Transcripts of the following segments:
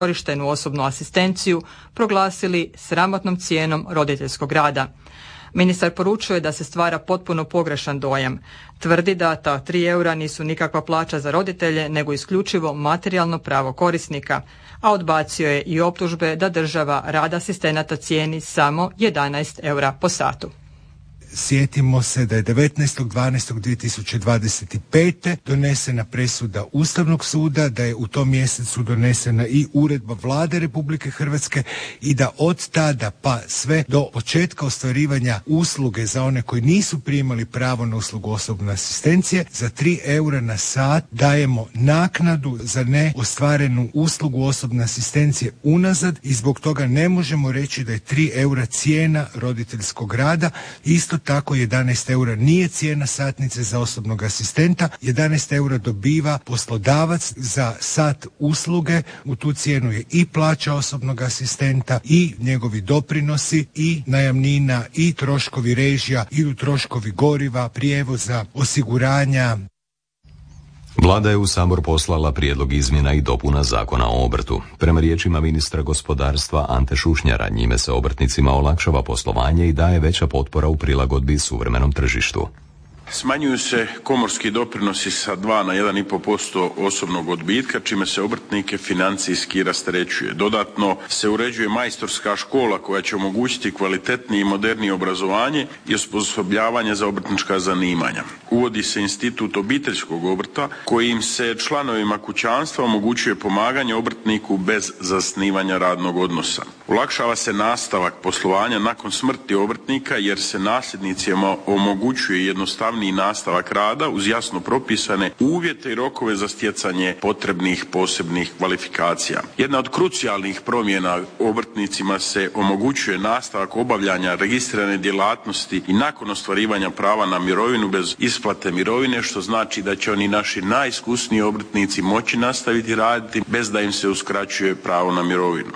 korištenu osobnu asistenciju proglasili sramotnom cijenom roditeljskog rada. Ministar poručuje da se stvara potpuno pogrešan dojam. Tvrdi da ta 3 eura nisu nikakva plaća za roditelje, nego isključivo materijalno pravo korisnika, a odbacio je i optužbe da država rad asistenata cijeni samo 11 eura po satu. Sjetimo se da je 19.12.2025. donesena presuda Ustavnog suda, da je u tom mjesecu donesena i uredba Vlade Republike Hrvatske i da od tada pa sve do početka ostvarivanja usluge za one koji nisu primali pravo na uslugu osobne asistencije, za 3 eura na sat dajemo naknadu za neostvarenu uslugu osobne asistencije unazad i zbog toga ne možemo reći da je 3 eura cijena roditeljskog rada. Isto tako 11 eura nije cijena satnice za osobnog asistenta, 11 eura dobiva poslodavac za sat usluge, u tu cijenu je i plaća osobnog asistenta i njegovi doprinosi i najamnina i troškovi režija, idu troškovi goriva, prijevoza, osiguranja. Vlada je u Sabor poslala prijedlog izmjena i dopuna Zakona o obrtu. Prema riječima ministra gospodarstva Ante Šušnjara, njime se obrtnicima olakšava poslovanje i daje veća potpora u prilagodbi suvremenom tržištu. Smanjuju se komorski doprinosi sa 2 na 1,5% osobnog odbitka, čime se obrtnike financijski rasterećuje. Dodatno se uređuje majstorska škola koja će omogućiti kvalitetnije i modernije obrazovanje i osposobljavanje za obrtnička zanimanja. Uvodi se institut obiteljskog obrta kojim se članovima kućanstva omogućuje pomaganje obrtniku bez zasnivanja radnog odnosa. Olakšava se nastavak poslovanja nakon smrti obrtnika jer se nasljednicima omogućuje jednostavniji nastavak rada uz jasno propisane uvjete i rokove za stjecanje potrebnih posebnih kvalifikacija. Jedna od krucijalnih promjena obrtnicima se omogućuje nastavak obavljanja registrirane djelatnosti i nakon ostvarivanja prava na mirovinu bez isplate mirovine, što znači da će oni naši najiskusniji obrtnici moći nastaviti raditi bez da im se uskraćuje pravo na mirovinu.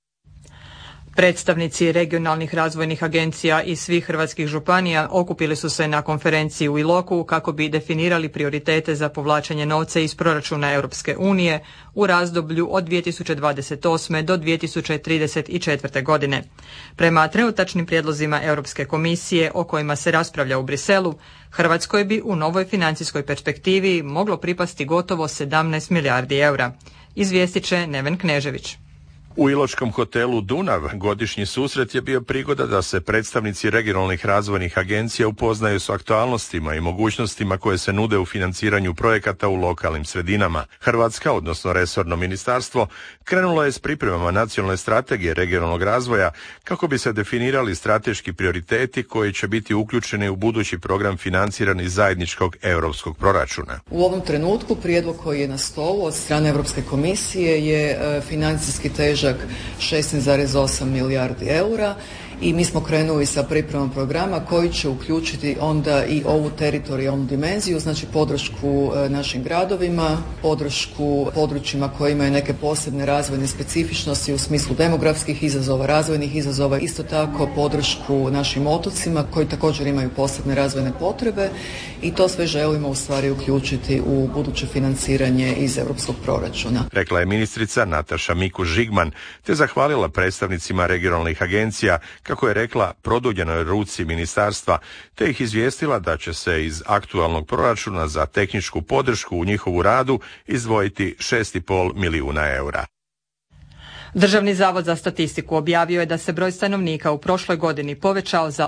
Predstavnici regionalnih razvojnih agencija iz svih hrvatskih županija okupili su se na konferenciji u Iloku kako bi definirali prioritete za povlačenje novca iz proračuna Europske unije u razdoblju od 2028. do 2034. godine. Prema trenutačnim prijedlozima Europske komisije o kojima se raspravlja u Briselu, Hrvatskoj bi u novoj financijskoj perspektivi moglo pripasti gotovo 17 milijardi eura. Izvijestit će Neven Knežević. U iločkom hotelu Dunav godišnji susret je bio prigoda da se predstavnici regionalnih razvojnih agencija upoznaju s aktualnostima i mogućnostima koje se nude u financiranju projekata u lokalnim sredinama. Hrvatska, odnosno resorno ministarstvo, krenulo je s pripremama nacionalne strategije regionalnog razvoja kako bi se definirali strateški prioriteti koji će biti uključeni u budući program financiran iz zajedničkog europskog proračuna. U ovom trenutku prijedlog koji je na stolu od strane Europske komisije je financijski težak 16,8 milijardi eura i mi smo krenuli sa pripremom programa koji će uključiti onda i ovu teritorijalnu dimenziju, znači podršku našim gradovima, podršku područjima koji imaju neke posebne razvojne specifičnosti u smislu demografskih izazova, razvojnih izazova, isto tako podršku našim otocima koji također imaju posebne razvojne potrebe i to sve želimo u stvari uključiti u buduće financiranje iz europskog proračuna. Rekla je ministrica Nataša Mikuš-Žigman te zahvalila predstavnicima regionalnih agencija, kako je rekla, produljenoj ruci ministarstva, te ih izvijestila da će se iz aktualnog proračuna za tehničku podršku u njihovu radu izdvojiti 6,5 milijuna eura. Državni zavod za statistiku objavio je da se broj stanovnika u prošloj godini povećao za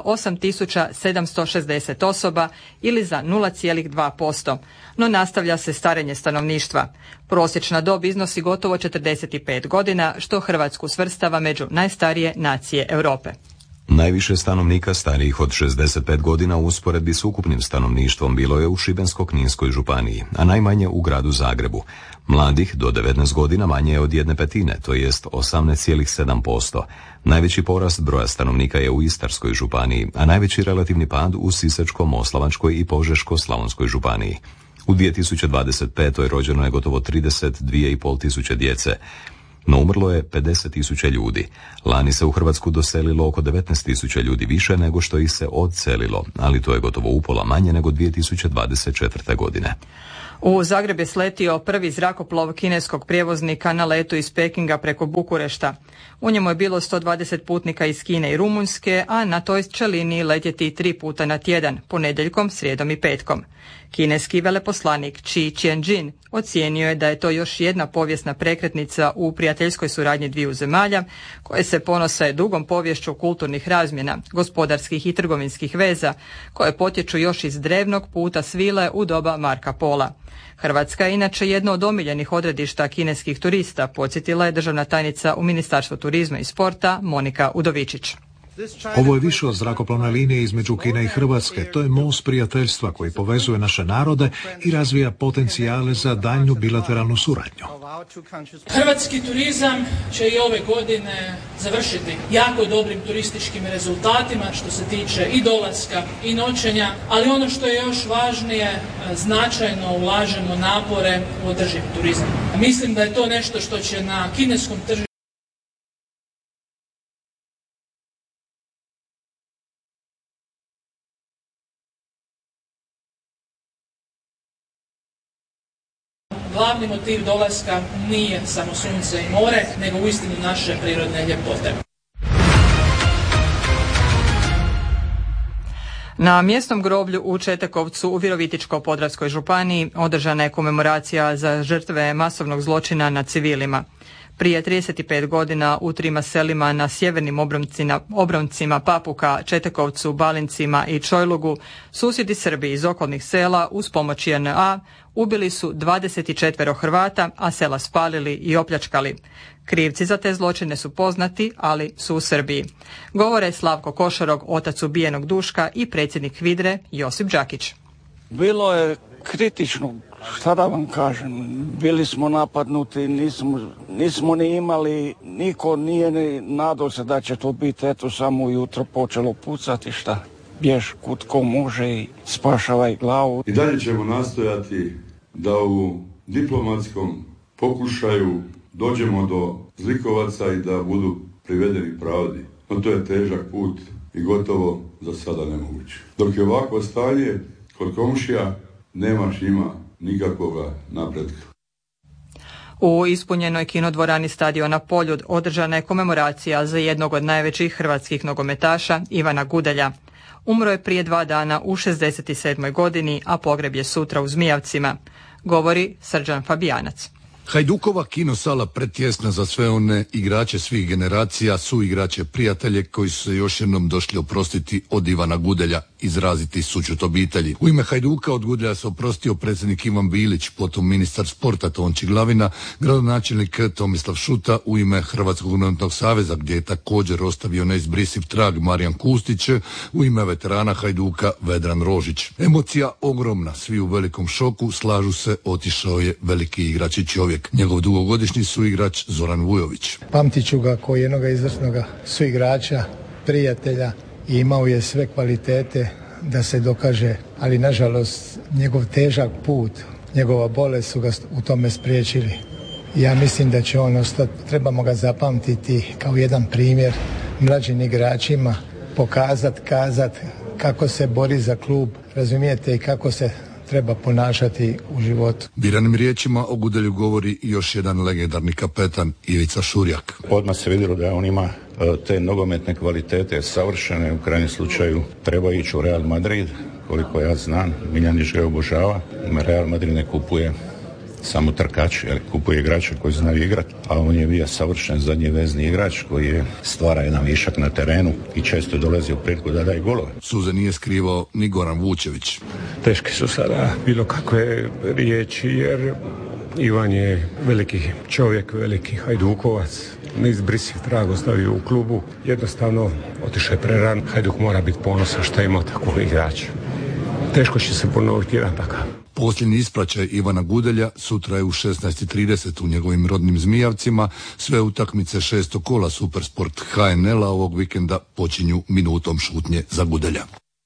8.760 osoba ili za 0,2%, no nastavlja se starenje stanovništva. Prosječna dob iznosi gotovo 45 godina, što Hrvatsku svrstava među najstarije nacije Europe. Najviše stanovnika starijih od 65 godina u usporedbi s ukupnim stanovništvom bilo je u Šibensko-kninskoj županiji, a najmanje u gradu Zagrebu. Mladih do 19 godina manje je od 1/5, to jest 18,7%. Najveći porast broja stanovnika je u Istarskoj županiji, a najveći relativni pad u Sisačko-moslavačkoj i Požeško-slavonskoj županiji. U 2025. rođeno je gotovo 32,5 tisuće djece, no umrlo je 50.000 ljudi. Lani se u Hrvatsku doselilo oko 19.000 ljudi više nego što ih se odselilo, ali to je gotovo upola manje nego 2024. godine. U Zagreb je sletio prvi zrakoplov kineskog prijevoznika na letu iz Pekinga preko Bukurešta. U njemu je bilo 120 putnika iz Kine i Rumunjske, a na toj će liniji letjeti 3 puta na tjedan, ponedjeljkom, srijedom i petkom. Kineski veleposlanik Xi Qianjin ocijenio je da je to još jedna povijesna prekretnica u prijateljskoj suradnji dviju zemalja, koje se ponose dugom poviješću kulturnih razmjena, gospodarskih i trgovinskih veza, koje potječu još iz drevnog puta svile u doba Marka Pola. Hrvatska je inače jedno od omiljenih odredišta kineskih turista, podsjetila je državna tajnica u Ministarstvu turizma i sporta Monika Udovičić. Ovo je više od zrakoplovne linije između Kine i Hrvatske. To je most prijateljstva koji povezuje naše narode i razvija potencijale za daljnju bilateralnu suradnju. Hrvatski turizam će i ove godine završiti jako dobrim turističkim rezultatima što se tiče i dolaska i noćenja, ali ono što je još važnije, značajno ulažemo napore u održiv turizam. Mislim da je to nešto što će na kineskom tržištu glavni motiv dolaska nije samo sunce i more, nego uistinu naše prirodne ljepote. Na mjesnom groblju u Četekovcu u Virovitičko-podravskoj županiji održana je komemoracija za žrtve masovnog zločina nad civilima. Prije 35 godina u 3 selima na sjevernim obroncima Papuka, Četekovcu, Balincima i Čojlugu susjedi Srbi iz okolnih sela uz pomoć JNA ubili su 24 Hrvata, a sela spalili i opljačkali. Krivci za te zločine su poznati, ali su u Srbiji. Govore Slavko Košarog, otac ubijenog Duška, i predsjednik HVIDRE Josip Đakić. Bilo je kritično, šta da vam kažem, bili smo napadnuti, nismo ni imali, niko nije ni nadao se da će to biti, eto samo ujutro počelo pucati, šta, bješ kud ko može i spašavaj glavu. I dalje ćemo nastojati da u diplomatskom pokušaju dođemo do zlikovaca i da budu privedeni pravdi. No to je težak put i gotovo za sada nemoguće. Dok je ovako stanje kod komšija, nemaš njima nikakvoga napretka. U ispunjenoj kinodvorani stadiona Poljud održana je komemoracija za jednog od najvećih hrvatskih nogometaša, Ivana Gudelja. Umro je prije 2 dana u 67. godini, a pogreb je sutra u Zmijavcima, govori Srđan Fabijanac. Hajdukova kinosala pretjesna za sve one igrače svih generacija, suigrače, prijatelje koji su se još jednom došli oprostiti od Ivana Gudelja, izraziti sućut obitelji. U ime Hajduka od Gudelja se oprostio predsjednik Ivan Bilić, potom ministar sporta Tonči Glavina, gradonačelnik Tomislav Šuta u ime Hrvatskog nogometnog saveza, gdje je također ostavio neizbrisiv trag Marijan Kustić, u ime veterana Hajduka Vedran Rožić. Emocija ogromna, svi u velikom šoku, slažu se, otišao je veliki igrač i čovjek. Njegov dugogodišnji suigrač Zoran Vujović. Pamtit ću ga kao jednog izvrsnog suigrača, prijatelja, i imao je sve kvalitete da se dokaže, ali nažalost njegov težak put, njegova bolest su ga u tome spriječili. Ja mislim da će on ostati, trebamo ga zapamtiti kao jedan primjer mlađim igračima, pokazati, kazati kako se bori za klub, razumijete, i kako se treba ponašati u životu. Biranim riječima o Gudelju govori još jedan legendarni kapetan, Ivica Šurjak. Odmah se vidjelo da on ima te nogometne kvalitete savršene, u krajnjem slučaju treba ići u Real Madrid, koliko ja znam, Miljanić ga obožava, Real Madrid ne kupuje samo trkač, jer kupuje igrače koji znaju igrati, a on je bio savršen zadnji vezni igrač koji je stvara jedan višak na terenu i često dolazi u priliku da daje golove. Suze nije skrivao ni Goran Vučević. Teške su sada bilo kakve riječi, jer Ivan je veliki čovjek, veliki hajdukovac, neizbrisiv trag ostavio u klubu, jednostavno otišao je preran. Hajduk mora biti ponosan što ima takvog igrača. Teško će se ponoviti jedan takav. Posljednji ispraćaj Ivana Gudelja sutra je u 16:30 u njegovim rodnim Zmijavcima. Sve utakmice 6. kola Supersport HNL-a ovog vikenda počinju minutom šutnje za Gudelja.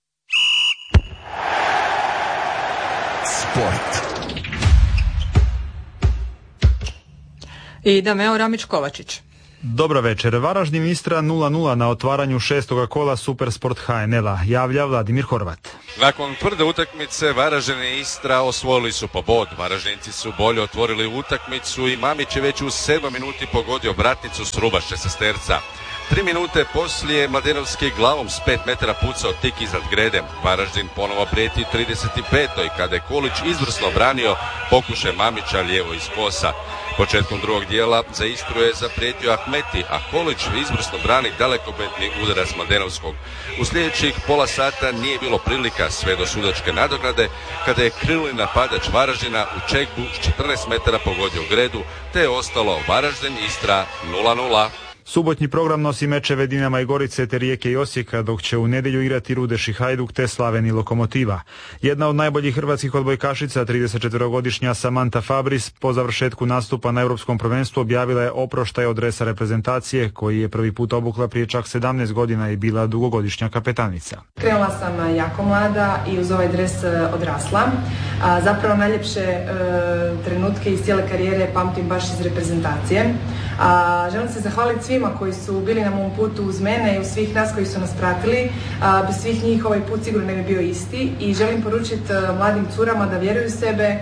Sport. I Dameo Ramić-Kovačić. Dobro večer. Varaždin Istra 0-0 na otvaranju 6. kola Supersport HNL-a. Javlja Vladimir Horvat. Nakon tvrde utakmice Varaždin i Istra osvojili su po bod. Varaždinci su bolje otvorili utakmicu i Mamić je već u 7 minuti pogodio vratnicu s ruba šestesterca. 3 minute poslije Mladenovski glavom s 5 metara pucao tik iznad grede. Varaždin ponovo prijeti 35. kada je Kolić izvrsno branio pokušaj Mamića lijevo iz kosa. Početkom drugog dijela za Istru je zaprijetio Ahmeti, a Kolić izvrsno brani dalekometni udarac Mladenovskog. U sljedećih pola sata nije bilo prilika sve do sudačke nadoknade, kada je krilni napadač Varaždina u čekbu s 14 metara pogodio gredu, te je ostalo Varaždin Istra 0-0. Subotnji program nosi mečeve Dinama i Gorice te Rijeke i Osijeka, dok će u nedjelju igrati Rudeš i Hajduk te Slaven i Lokomotiva. Jedna od najboljih hrvatskih odbojkašica, 34-godišnja Samantha Fabris, po završetku nastupa na Europskom prvenstvu objavila je oproštaj od dresa reprezentacije, koji je prvi put obukla prije čak 17 godina i bila dugogodišnja kapetanica. Krenula sam jako mlada i uz ovaj dres odrasla. Zapravo najljepše trenutke iz cijele karijere pamtim baš iz reprezentacije. Želim se zahvaliti svima koji su bili na mom putu uz mene i uz svih nas koji su nas pratili. Bez svih njih ovaj put sigurno ne bi bio isti i želim poručiti mladim curama da vjeruju u sebe,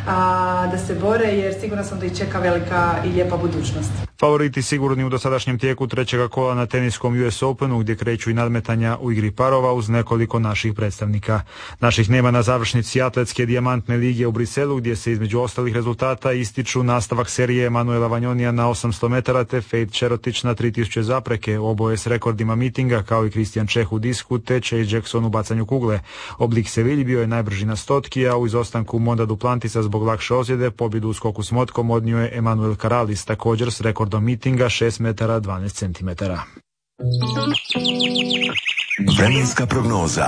da se bore, jer sigurno sam da ih čeka velika i lijepa budućnost. Favoriti sigurni u dosadašnjem tijeku trećega kola na teniskom US Openu, gdje kreću i nadmetanja u igri parova uz nekoliko naših predstavnika. Naših nema na završnici atletske dijamantne lige u Briselu, gdje se između ostalih rezultata ističu nastavak serije Emanuela Vanjonija na 800 metara te Fejt Čerotić na 3000 zapreke, oboje s rekordima mitinga, kao i Kristijan Čeh u disku te Chase Jackson u bacanju kugle. Oblik Sevilji bio je najbrži na stotki, a u izostanku Monda Duplantisa zbog lakše ozljede pobjedu u skoku s motkom odnio je Emanuel Karalis, također s rekordom mitinga 6 metara 12 centimetara. Vremenska prognoza.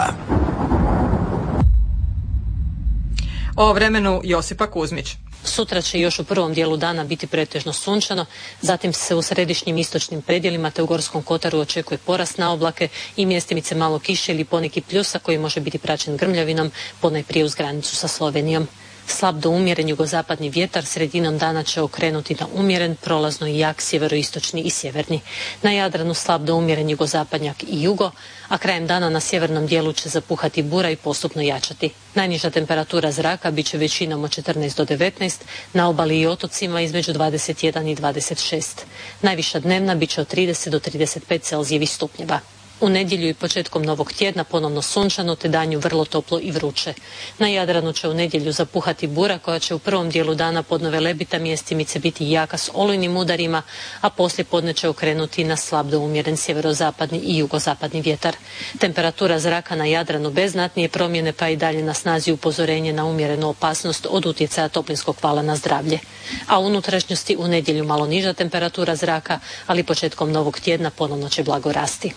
O vremenu Josipa Kuzmić. Sutra će još u prvom dijelu dana biti pretežno sunčano, zatim se u središnjim istočnim predjelima te u Gorskom kotaru očekuje porast na oblake i mjestimice malo kiše ili poneki pljusa koji može biti praćen grmljavinom, ponajprije uz granicu sa Slovenijom. Slab do umjeren jugozapadni vjetar sredinom dana će okrenuti na umjeren, prolazno i jak sjeveroistočni i sjeverni. Na Jadranu slab do umjeren jugozapadnjak i jugo, a krajem dana na sjevernom dijelu će zapuhati bura i postupno jačati. Najniža temperatura zraka bit će većinom od 14 do 19, na obali i otocima između 21 i 26. Najviša dnevna bit će od 30 do 35 celzijevih stupnjeva. U nedjelju i početkom novog tjedna ponovno sunčano te danju vrlo toplo i vruće. Na Jadranu će u nedjelju zapuhati bura koja će u prvom dijelu dana podno Velebita mjestimice biti jaka s olujnim udarima, a poslije podne će okrenuti na slab do umjeren sjeverozapadni i jugozapadni vjetar. Temperatura zraka na Jadranu bez znatnije promjene pa i dalje na snazi upozorenje na umjerenu opasnost od utjecaja toplinskog vala na zdravlje. A u unutrašnjosti u nedjelju malo niža temperatura zraka, ali početkom novog tjedna ponovno će blago rasti.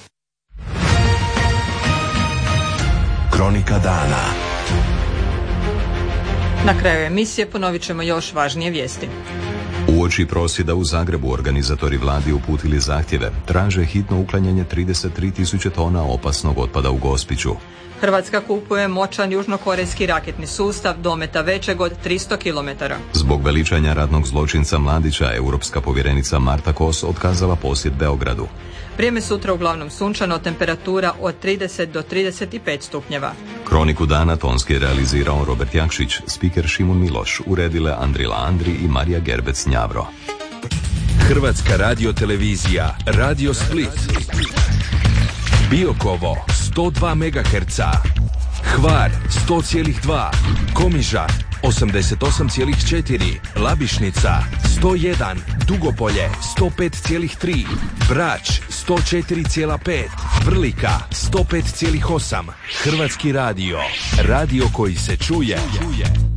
Kronika dana. Na kraju emisije ponovit ćemo još važnije vijesti. Uoči prosvjeda u Zagrebu organizatori vladi uputili zahtjeve. Traže hitno uklanjanje 33.000 tona opasnog otpada u Gospiću. Hrvatska kupuje moćan južnokorejski raketni sustav dometa većeg od 300 km. Zbog veličanja ratnog zločinca Mladića, europska povjerenica Marta Kos otkazala posjet Beogradu. Vrijeme sutra uglavnom sunčano, temperatura od 30 do 35 stupnjeva. Kroniku dana tonski je realizirao Robert Jakšić, spiker Šimun Miloš, uredile Andrila Andri i Marija Gerbec Njavro. Hrvatska radiotelevizija, Radio Split, Biokovo 102 MHz, Hvar 100,2, Komiža 88,4, Labišnica 101, Dugopolje 105,3, Brač 104,5, Vrlika 105,8. Hrvatski radio, radio koji se čuje.